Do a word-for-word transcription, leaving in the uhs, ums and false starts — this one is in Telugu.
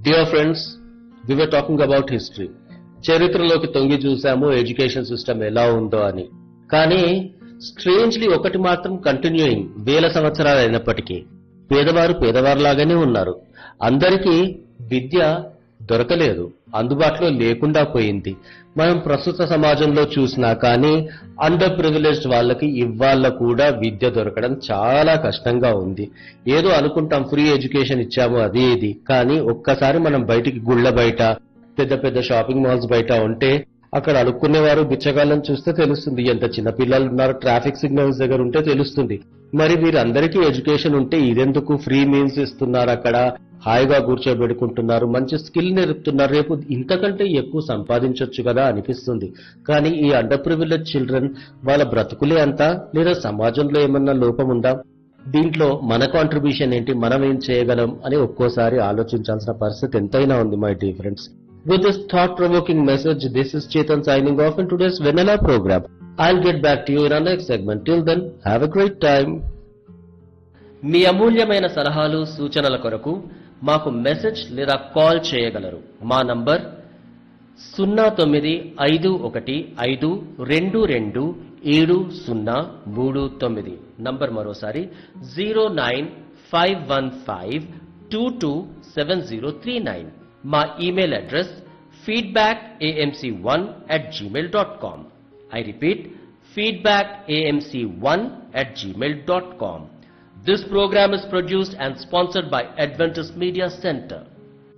Dear friends, we were talking about history. చరిత్రలోకి తొంగి చూసాము ఎడ్యుకేషన్ సిస్టమ్ ఎలా ఉందో అని. కానీ స్ట్రేంజ్లీ ఒకటి మాత్రం కంటిన్యూయింగ్ వేల సంవత్సరాలు అయినప్పటికీ పేదవారు పేదవారులాగానే ఉన్నారు. అందరికీ విద్య దొరకలేదు, అందుబాటులో లేకుండా పోయింది. మనం ప్రస్తుత సమాజంలో చూసినా కానీ అండర్ ప్రివిలేజ్డ్ వాళ్ళకి ఇవాళ కూడా విద్య దొరకడం చాలా కష్టంగా ఉంది. ఏదో అనుకుంటాం ఫ్రీ ఎడ్యుకేషన్ ఇచ్చాము అది ఇది, కానీ ఒక్కసారి మనం బయటికి గుళ్ళ బయట పెద్ద పెద్ద షాపింగ్ మాల్స్ బయట ఉంటే అక్కడ అడుక్కునేవారు బిచ్చగాళ్ళని చూస్తే తెలుస్తుంది. ఎంత చిన్న పిల్లలు ఉన్నారు, ట్రాఫిక్ సిగ్నల్స్ దగ్గర ఉంటే తెలుస్తుంది. మరి వీరందరికీ ఎడ్యుకేషన్ ఉంటే ఇదెందుకు ఫ్రీ మీల్స్ ఇస్తున్నారు, అక్కడ హాయిగా కూర్చోబెడుకుంటున్నారు, మంచి స్కిల్ నేర్పుతున్నారు, రేపు ఇంతకంటే ఎక్కువ సంపాదించవచ్చు కదా అనిపిస్తుంది. కానీ ఈ అండర్ ప్రివిలేజ్ చిల్డ్రన్ వాళ్ళ బ్రతుకులే అంతా, లేదా సమాజంలో ఏమన్నా లోపం ఉందా, దీంట్లో మన కాంట్రిబ్యూషన్ ఏంటి, మనం ఏం చేయగలం అని ఒక్కోసారి ఆలోచించాల్సిన పరిస్థితి ఎంతైనా ఉంది my dear friends. With this thought-provoking message, this is Chetan signing off in today's Vanilla program. I'll get back to you in our next segment. Till then, have a great time. మీ అమూల్యమైన సలహాలు సూచనల కొరకు మాకు మెసేజ్ లేదా కాల్ చేయగలరు. మా నంబర్ సున్నా తొమ్మిది ఐదు ఒకటి ఐదు రెండు రెండు ఏడు సున్నా మూడు తొమ్మిది. నంబర్ మరోసారి zero nine five one five two two seven zero three nine. మా email address feedback AMC one at Gmail dot com. I repeat, feedback AMC one at Gmail dot com. This program is produced and sponsored by Adventist Media Center.